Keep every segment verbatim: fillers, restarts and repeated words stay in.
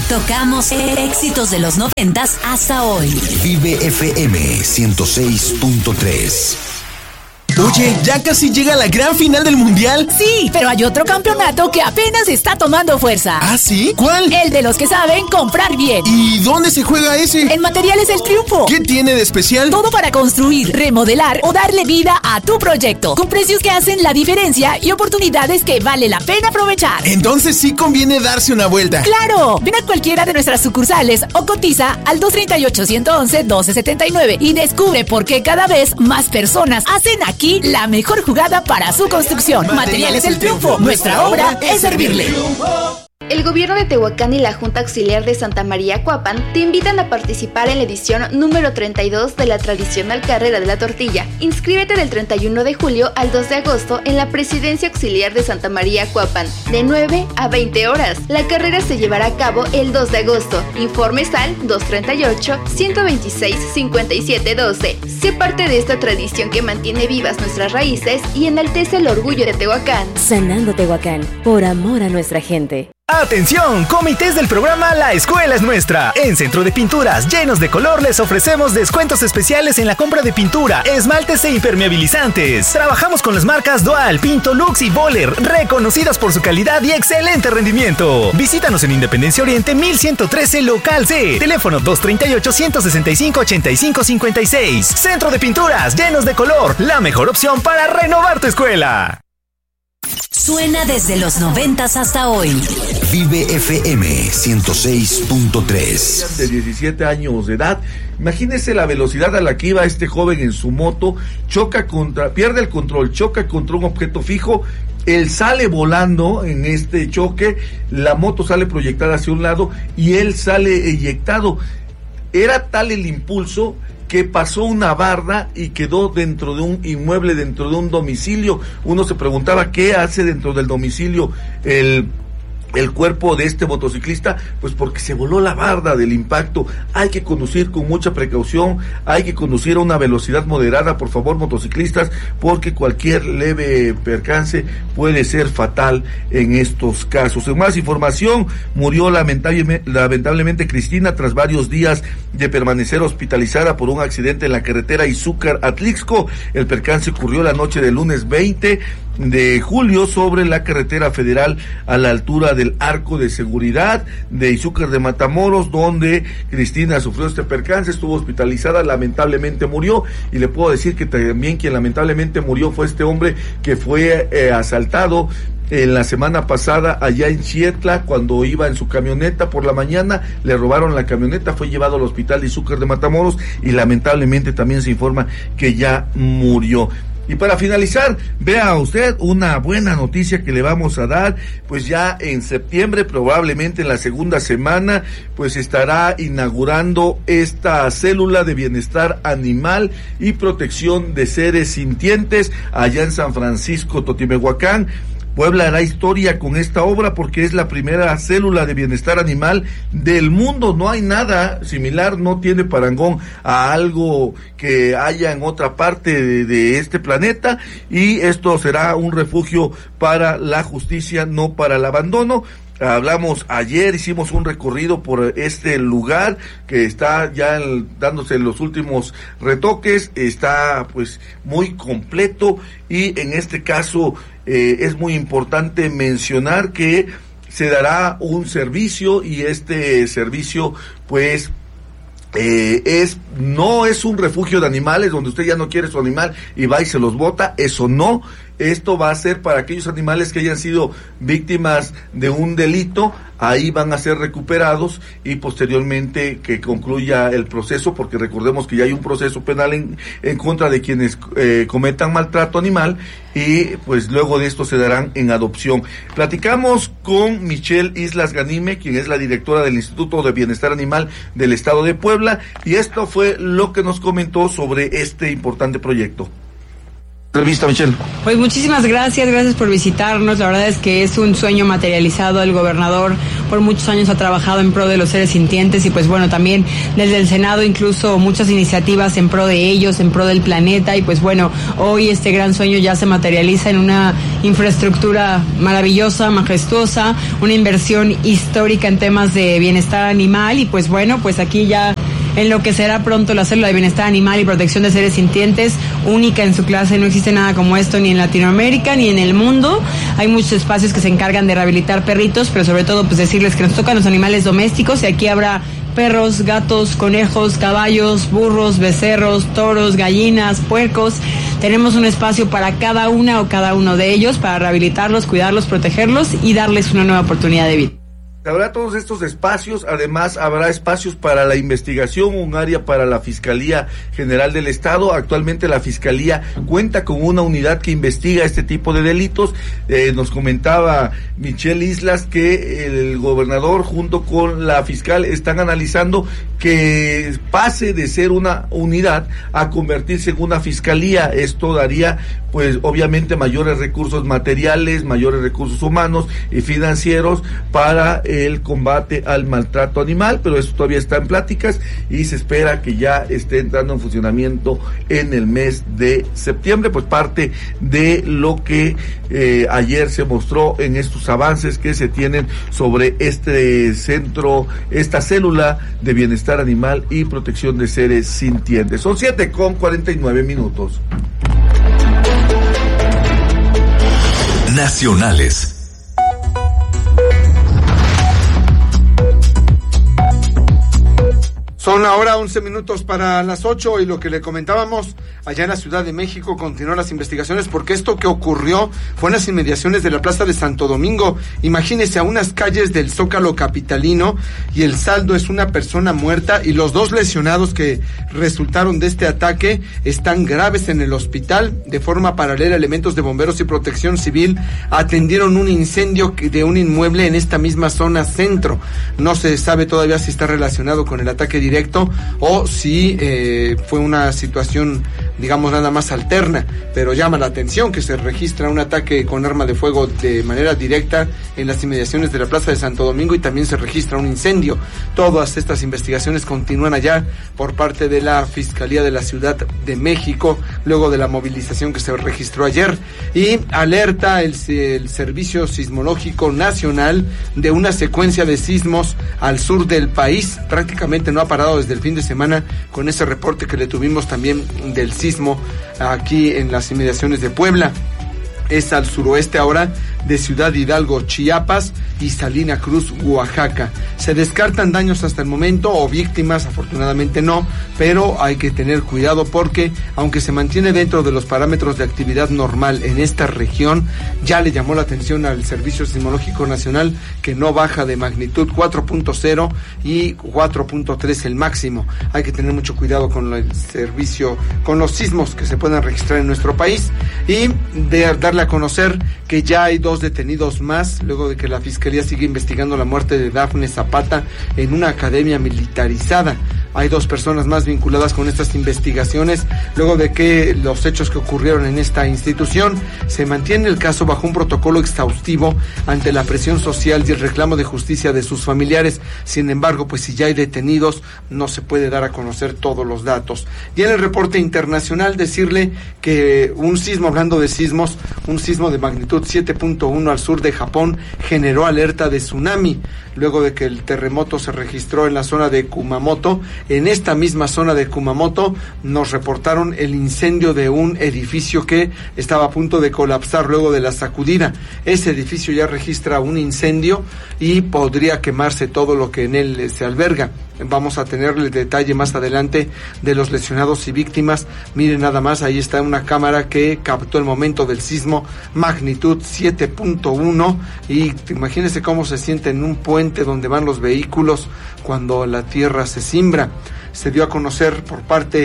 Tocamos éxitos de los noventas hasta hoy. Vive F M ciento seis punto tres. Oye, ¿ya casi llega la gran final del Mundial? Sí, pero hay otro campeonato que apenas está tomando fuerza. ¿Ah, sí? ¿Cuál? El de los que saben comprar bien. ¿Y dónde se juega ese? En Materiales El Triunfo. ¿Qué tiene de especial? Todo para construir, remodelar o darle vida a tu proyecto. Con precios que hacen la diferencia y oportunidades que vale la pena aprovechar. Entonces sí conviene darse una vuelta. ¡Claro! Ven a cualquiera de nuestras sucursales o cotiza al dos tres ocho, uno uno, doce setenta y nueve y descubre por qué cada vez más personas hacen aquí la mejor jugada para su construcción. Materiales El Triunfo. Nuestra obra es servirle. El gobierno de Tehuacán y la Junta Auxiliar de Santa María Cuapan te invitan a participar en la edición número treinta y dos de la tradicional Carrera de la Tortilla. Inscríbete del treinta y uno de julio al dos de agosto en la Presidencia Auxiliar de Santa María Cuapan, de nueve a veinte horas. La carrera se llevará a cabo el dos de agosto. Informes al dos tres ocho, uno dos seis, cinco siete uno dos. Sé parte de esta tradición que mantiene vivas nuestras raíces y enaltece el orgullo de Tehuacán. Sanando Tehuacán, por amor a nuestra gente. ¡Atención! Comités del programa La Escuela es Nuestra. En Centro de Pinturas Llenos de Color les ofrecemos descuentos especiales en la compra de pintura, esmaltes e impermeabilizantes. Trabajamos con las marcas Dual, Pinto, Lux y Boller, reconocidas por su calidad y excelente rendimiento. Visítanos en Independencia Oriente mil ciento trece, local C. Teléfono dos tres ocho, uno seis cinco, ocho cinco cinco seis. Centro de Pinturas Llenos de Color, la mejor opción para renovar tu escuela. Suena desde los noventas hasta hoy. Vive F M ciento seis punto tres. De diecisiete años de edad. Imagínese la velocidad a la que iba este joven en su moto. Choca contra, pierde el control, choca contra un objeto fijo. Él sale volando en este choque. La moto sale proyectada hacia un lado y él sale eyectado. Era tal el impulso que pasó una barda y quedó dentro de un inmueble, dentro de un domicilio. Uno se preguntaba qué hace dentro del domicilio el el cuerpo de este motociclista, pues porque se voló la barda del impacto. Hay que conducir con mucha precaución, hay que conducir a una velocidad moderada, por favor, motociclistas, porque cualquier leve percance puede ser fatal en estos casos. En más información, murió lamentablemente, lamentablemente Cristina tras varios días de permanecer hospitalizada por un accidente en la carretera Izúcar-Atlixco. El percance ocurrió la noche del lunes veinte de julio sobre la carretera federal a la altura del arco de seguridad de Izúcar de Matamoros, donde Cristina sufrió este percance, estuvo hospitalizada, lamentablemente murió. Y le puedo decir que también quien lamentablemente murió fue este hombre que fue eh, asaltado en la semana pasada allá en Xietla, cuando iba en su camioneta por la mañana, le robaron la camioneta, fue llevado al hospital de Izúcar de Matamoros y lamentablemente también se informa que ya murió. Y para finalizar, vea usted una buena noticia que le vamos a dar, pues ya en septiembre, probablemente en la segunda semana, pues estará inaugurando esta célula de bienestar animal y protección de seres sintientes allá en San Francisco, Totimehuacán. Puebla hará historia con esta obra porque es la primera célula de bienestar animal del mundo. No hay nada similar, no tiene parangón a algo que haya en otra parte de, de este planeta, y esto será un refugio para la justicia, no para el abandono. Hablamos ayer, hicimos un recorrido por este lugar que está ya el, dándose los últimos retoques, está pues muy completo, y en este caso eh, es muy importante mencionar que se dará un servicio, y este servicio pues Eh, es no es un refugio de animales donde usted ya no quiere su animal y va y se los bota, eso no. Esto va a ser para aquellos animales que hayan sido víctimas de un delito, ahí van a ser recuperados y posteriormente que concluya el proceso, porque recordemos que ya hay un proceso penal en, en contra de quienes eh, cometan maltrato animal, y pues luego de esto se darán en adopción. Platicamos con Michelle Islas Ganime, quien es la directora del Instituto de Bienestar Animal del Estado de Puebla, y esto fue lo que nos comentó sobre este importante proyecto. Entrevista, Michelle. Pues muchísimas gracias, gracias por visitarnos. La verdad es que es un sueño materializado. El gobernador por muchos años ha trabajado en pro de los seres sintientes y pues bueno, también desde el Senado incluso muchas iniciativas en pro de ellos, en pro del planeta y pues bueno, hoy este gran sueño ya se materializa en una infraestructura maravillosa, majestuosa, una inversión histórica en temas de bienestar animal y pues bueno, pues aquí ya en lo que será pronto la célula de bienestar animal y protección de seres sintientes, única en su clase, no existe nada como esto ni en Latinoamérica ni en el mundo. Hay muchos espacios que se encargan de rehabilitar perritos, pero sobre todo pues decirles que nos tocan los animales domésticos y aquí habrá perros, gatos, conejos, caballos, burros, becerros, toros, gallinas, puercos. Tenemos un espacio para cada una o cada uno de ellos para rehabilitarlos, cuidarlos, protegerlos y darles una nueva oportunidad de vida. Habrá todos estos espacios, además habrá espacios para la investigación, un área para la Fiscalía General del Estado. Actualmente la Fiscalía cuenta con una unidad que investiga este tipo de delitos. Eh, nos comentaba Michelle Islas que el gobernador junto con la fiscal están analizando que pase de ser una unidad a convertirse en una fiscalía. Esto daría pues obviamente mayores recursos materiales, mayores recursos humanos y financieros para el combate al maltrato animal, pero eso todavía está en pláticas y se espera que ya esté entrando en funcionamiento en el mes de septiembre, pues parte de lo que eh, ayer se mostró en estos avances que se tienen sobre este centro, esta célula de bienestar animal y protección de seres sintientes. Son siete con cuarenta y nueve minutos. Nacionales. Son ahora once minutos para las ocho y lo que le comentábamos, allá en la Ciudad de México continúan las investigaciones porque esto que ocurrió fue en las inmediaciones de la Plaza de Santo Domingo. Imagínese, a unas calles del Zócalo capitalino y el saldo es una persona muerta y los dos lesionados que resultaron de este ataque están graves en el hospital. De forma paralela, elementos de bomberos y protección civil atendieron un incendio de un inmueble en esta misma zona centro. No se sabe todavía si está relacionado con el ataque directo directo o si eh, fue una situación, digamos, nada más alterna, pero llama la atención que se registra un ataque con arma de fuego de manera directa en las inmediaciones de la Plaza de Santo Domingo y también se registra un incendio. Todas estas investigaciones continúan allá por parte de la Fiscalía de la Ciudad de México, luego de la movilización que se registró ayer, y alerta el, el Servicio Sismológico Nacional de una secuencia de sismos al sur del país. Prácticamente no ha parado desde el fin de semana con ese reporte que le tuvimos también del sismo aquí en las inmediaciones de Puebla. Es al suroeste ahora de Ciudad Hidalgo, Chiapas y Salina Cruz, Oaxaca. Se descartan daños hasta el momento o víctimas, afortunadamente no, pero hay que tener cuidado porque aunque se mantiene dentro de los parámetros de actividad normal en esta región, ya le llamó la atención al Servicio Sismológico Nacional que no baja de magnitud cuatro punto cero y cuatro punto tres el máximo. Hay que tener mucho cuidado con el servicio, con los sismos que se puedan registrar en nuestro país y de darle a conocer que ya hay dos detenidos más luego de que la Fiscalía sigue investigando la muerte de Dafne Zapata en una academia militarizada. Hay dos personas más vinculadas con estas investigaciones luego de que los hechos que ocurrieron en esta institución. Se mantiene el caso bajo un protocolo exhaustivo ante la presión social y el reclamo de justicia de sus familiares. Sin embargo, pues si ya hay detenidos, no se puede dar a conocer todos los datos. Y en el reporte internacional decirle que un sismo, hablando de sismos, un sismo de magnitud siete punto uno al sur de Japón generó alerta de tsunami luego de que el terremoto se registró en la zona de Kumamoto. En esta misma zona de Kumamoto nos reportaron el incendio de un edificio que estaba a punto de colapsar luego de la sacudida. Ese edificio ya registra un incendio y podría quemarse todo lo que en él se alberga. Vamos a tenerle detalle más adelante de los lesionados y víctimas. Miren nada más, ahí está una cámara que captó el momento del sismo, magnitud siete punto uno, y imagínense cómo se siente en un puente donde van los vehículos cuando la tierra se cimbra. Se dio a conocer por parte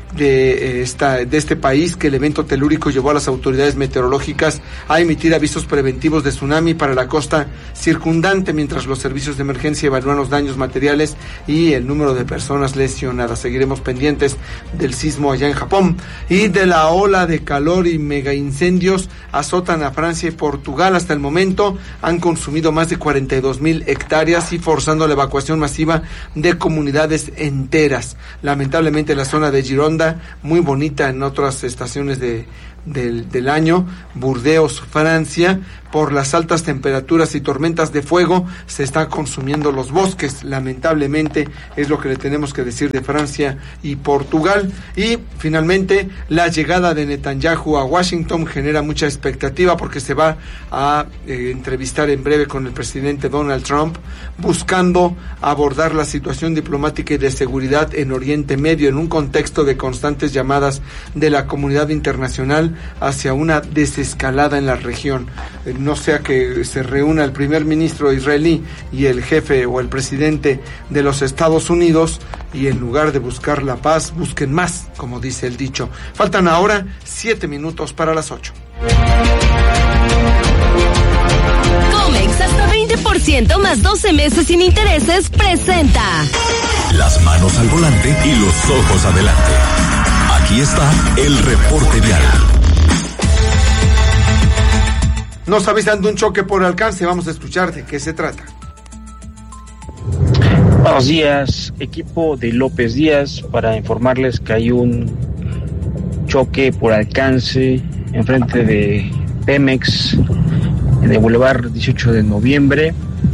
de, esta, de este país, que el evento telúrico llevó a las autoridades meteorológicas a emitir avisos preventivos de tsunami para la costa circundante, mientras los servicios de emergencia evalúan los daños materiales y el número de personas lesionadas. Seguiremos pendientes del sismo allá en Japón. Y de la ola de calor y mega incendios azotan a Francia y Portugal. Hasta el momento han consumido más de cuarenta y dos mil hectáreas y forzando la evacuación masiva de comunidades enteras. Lamentablemente la zona de Gironda, muy bonita en otras estaciones de Del, del año, Burdeos, Francia, por las altas temperaturas y tormentas de fuego, se están consumiendo los bosques. Lamentablemente es lo que le tenemos que decir de Francia y Portugal. Y finalmente, la llegada de Netanyahu a Washington genera mucha expectativa porque se va a eh, entrevistar en breve con el presidente Donald Trump, buscando abordar la situación diplomática y de seguridad en Oriente Medio, en un contexto de constantes llamadas de la comunidad internacional hacia una desescalada en la región. No sea que se reúna el primer ministro israelí y el jefe o el presidente de los Estados Unidos y en lugar de buscar la paz, busquen más, como dice el dicho. Faltan ahora siete minutos para las ocho. Comex hasta veinte por ciento más doce meses sin intereses presenta Las manos al volante y los ojos adelante. Aquí está el reporte vial. Nos avisan de un choque por alcance, vamos a escuchar de qué se trata. Buenos días, equipo de López Díaz, para informarles que hay un choque por alcance enfrente de Pemex, en el Boulevard dieciocho de noviembre,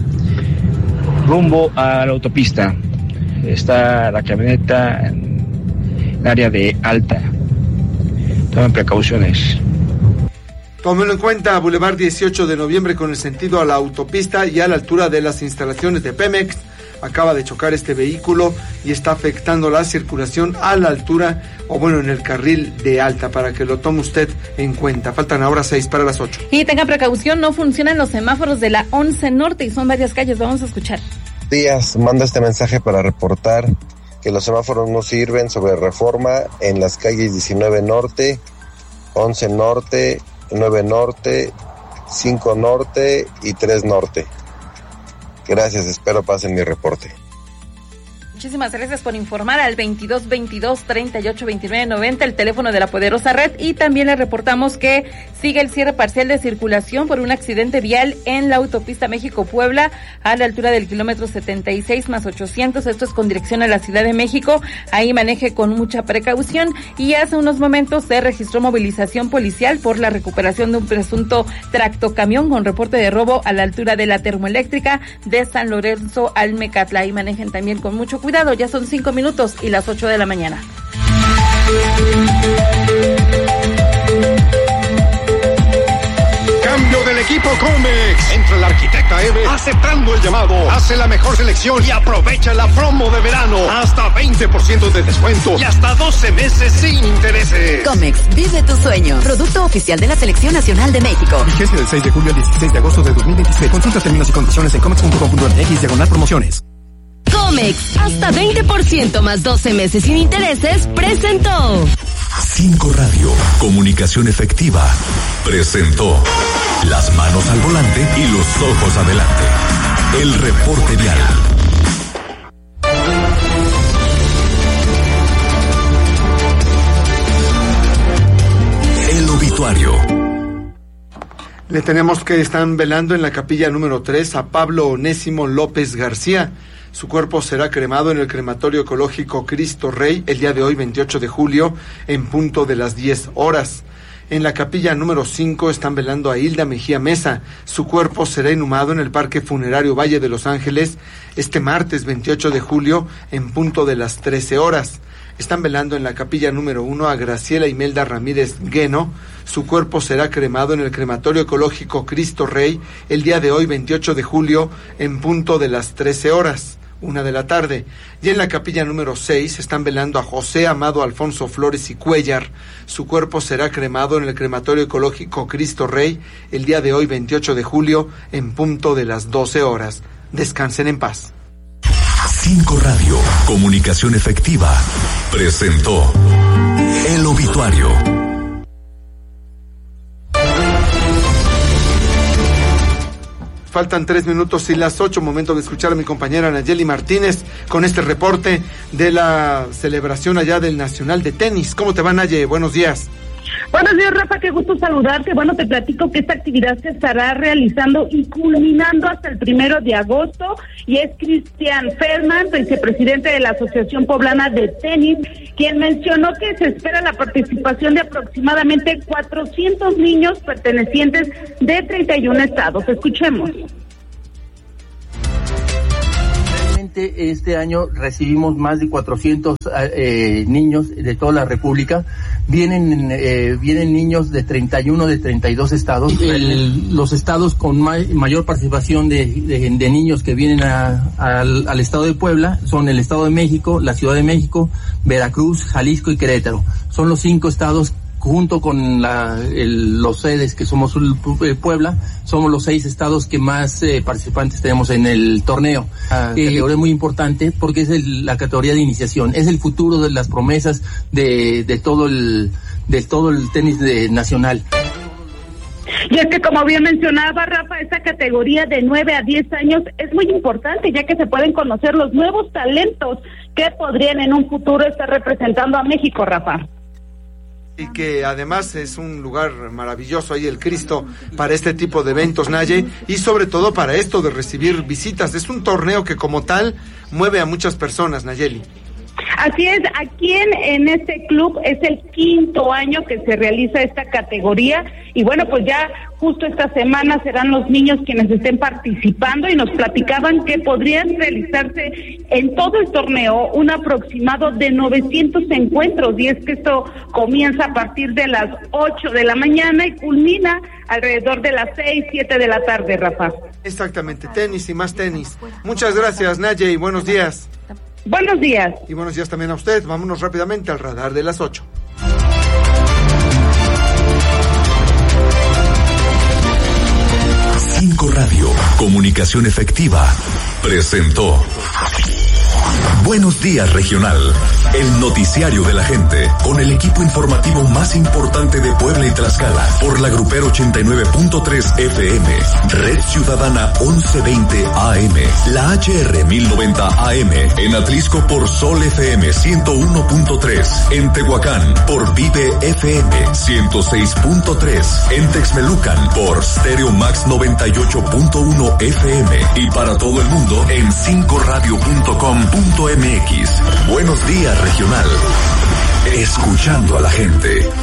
rumbo a la autopista. Está la camioneta en el área de Alta. Tomen precauciones. Tómenlo en cuenta, Boulevard dieciocho de noviembre con el sentido a la autopista y a la altura de las instalaciones de Pemex. Acaba de chocar este vehículo y está afectando la circulación a la altura, o bueno, en el carril de Alta, para que lo tome usted en cuenta. Faltan ahora seis para las ocho. Y tenga precaución, no funcionan los semáforos de la once Norte y son varias calles, vamos a escuchar. Díaz, manda este mensaje para reportar que los semáforos no sirven sobre Reforma en las calles diecinueve Norte, once Norte, nueve Norte, cinco Norte y tres Norte. Gracias, espero pasen mi reporte. Muchísimas gracias por informar al veintidós veintidós treinta y ocho veintinueve noventa, el teléfono de la poderosa red, y también le reportamos que sigue el cierre parcial de circulación por un accidente vial en la autopista México-Puebla a la altura del kilómetro setenta y seis más ochocientos, esto es con dirección a la Ciudad de México. Ahí maneje con mucha precaución. Y hace unos momentos se registró movilización policial por la recuperación de un presunto tractocamión con reporte de robo a la altura de la termoeléctrica de San Lorenzo al Mecatla. Ahí manejen también con mucho cuidado. Ya son cinco minutos y las ocho de la mañana. Cambio del equipo Comex. Entra la arquitecta Eve aceptando el llamado. Hace la mejor selección y aprovecha la promo de verano. Hasta veinte por ciento de descuento y hasta doce meses sin intereses. Comex, vive tu sueño. Producto oficial de la Selección Nacional de México. Vigencia del seis de julio al dieciséis de agosto de dos mil veintiséis. Consulta términos y condiciones en comex punto com punto m x diagonal promociones. Comex, hasta veinte por ciento más doce meses sin intereses, presentó. Cinco Radio, comunicación efectiva, presentó Las manos al volante y los ojos adelante. El reporte vial. El obituario. Le tenemos que están velando en la capilla número tres a Pablo Onésimo López García. Su cuerpo será cremado en el crematorio ecológico Cristo Rey el día de hoy, veintiocho de julio, en punto de las diez horas. En la capilla número cinco están velando a Hilda Mejía Mesa. Su cuerpo será inhumado en el Parque Funerario Valle de Los Ángeles este martes, veintiocho de julio, en punto de las trece horas. Están velando en la capilla número uno a Graciela Imelda Ramírez Gueno. Su cuerpo será cremado en el crematorio ecológico Cristo Rey el día de hoy, veintiocho de julio, en punto de las trece horas. Una de la tarde. Y en la capilla número seis están velando a José Amado Alfonso Flores y Cuellar. Su cuerpo será cremado en el crematorio ecológico Cristo Rey el día de hoy, veintiocho de julio, en punto de las doce horas. Descansen en paz. Cinco Radio, comunicación efectiva, presentó El Obituario. Faltan tres minutos y las ocho, momento de escuchar a mi compañera Nayeli Martínez con este reporte de la celebración allá del Nacional de Tenis. ¿Cómo te va, Naye? Buenos días. Buenos días, Rafa, qué gusto saludarte. Bueno, te platico que esta actividad se estará realizando y culminando hasta el primero de agosto, y es Cristian Feldman, vicepresidente de la Asociación Poblana de Tenis, quien mencionó que se espera la participación de aproximadamente cuatrocientos niños pertenecientes de treinta y uno estados. Escuchemos. Este año recibimos más de cuatrocientos eh, niños de toda la República. Vienen eh, vienen niños de treinta y uno, de treinta y dos estados. El, los estados con may, mayor participación de, de, de niños que vienen a, a, al, al estado de Puebla son el Estado de México, la Ciudad de México, Veracruz, Jalisco y Querétaro. Son los cinco estados, junto con la, el, los sedes que somos el, Puebla, somos los seis estados que más eh, participantes tenemos en el torneo. La eh, categoría es muy importante porque es el, la categoría de iniciación, es el futuro de las promesas de, de todo el de todo el tenis de, nacional. Y es que, como bien mencionaba Rafa, esta categoría de nueve a diez años es muy importante, ya que se pueden conocer los nuevos talentos que podrían en un futuro estar representando a México, Rafa. Y que además es un lugar maravilloso ahí el Cristo para este tipo de eventos, Naye, y sobre todo para esto de recibir visitas. Es un torneo que como tal mueve a muchas personas, Nayeli. Así es, aquí en, en este club es el quinto año que se realiza esta categoría, y bueno, pues ya justo esta semana serán los niños quienes estén participando, y nos platicaban que podrían realizarse en todo el torneo un aproximado de novecientos encuentros, y es que esto comienza a partir de las ocho de la mañana y culmina alrededor de las seis, siete de la tarde, Rafa. Exactamente, tenis y más tenis. Muchas gracias, Naye, y buenos días. Buenos días. Y buenos días también a usted. Vámonos rápidamente al radar de las ocho. Cinco Radio, comunicación efectiva, presentó Buenos Días Regional, el noticiario de la gente, con el equipo informativo más importante de Puebla y Tlaxcala, por la Grupero ochenta y nueve punto tres F M, Red Ciudadana once veinte A M, la H R mil noventa A M, en Atlisco por Sol F M ciento uno punto tres, en Tehuacán por Vive F M ciento seis punto tres, en Texmelucan por Stereo Max noventa y ocho punto uno F M, y para todo el mundo en cinco radio punto com punto m x. Buenos Días Regional, escuchando a la gente.